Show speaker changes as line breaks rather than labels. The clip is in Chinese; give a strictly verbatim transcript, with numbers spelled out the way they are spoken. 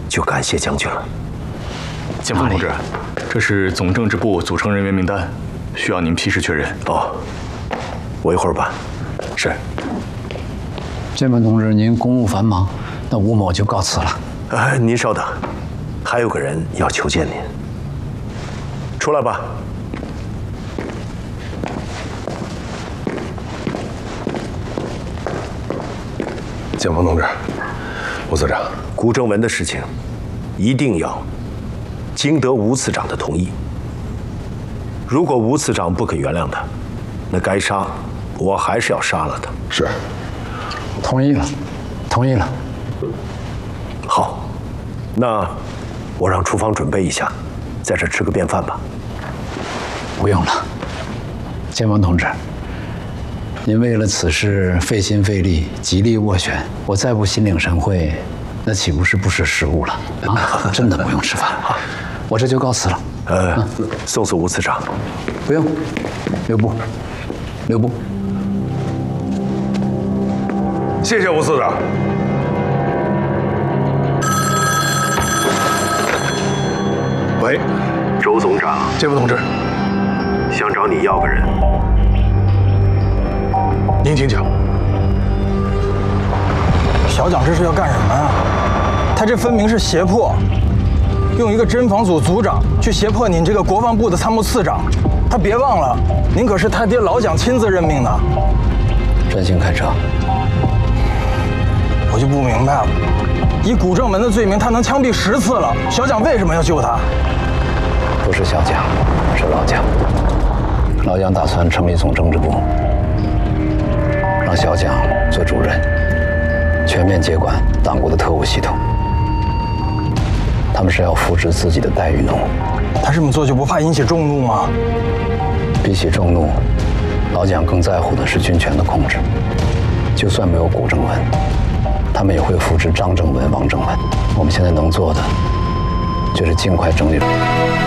就感谢将军了。
建峰同志，这是总政治部组成人员名单，需要您批示确认。
哦，我一会儿办。是。
建峰同志，您公务繁忙，那吴某就告辞了。
哎，您稍等，还有个人要求见您。出来吧。
建峰同志，吴次长，
古正文的事情，一定要经得吴次长的同意。如果吴次长不肯原谅他，那该杀，我还是要杀了他。
是，
同意了，同意了。
好，那我让厨房准备一下，在这吃个便饭吧。
不用了，建峰同志。 您为了此事费心费力，极力斡旋，我再不心领神会，那岂不是不识时务了啊？真的不用吃饭，我这就告辞了。
呃，嗯、送送吴次长。
不用，留步，留步。
谢谢吴次长。喂，
周总长，
建峰同志，
想找你要个人。
您请讲。
小蒋这是要干什么呀？他这分明是胁迫，用一个侦防组组长去胁迫您这个国防部的参谋次长。他别忘了，您可是他爹老蒋亲自任命的。
专心开车。
我就不明白了，以古正门的罪名，他能枪毙十次了，小蒋为什么要救他？
不是小蒋，是老蒋。老蒋打算成立总政治部。 让小蒋做主任，全面接管党国的特务系统。他们是要扶植自己的待遇农。
他这么做就不怕引起众怒吗？
比起众怒，老蒋更在乎的是军权的控制。就算没有古正文，他们也会扶植张正文、王正文。我们现在能做的，就是尽快整理。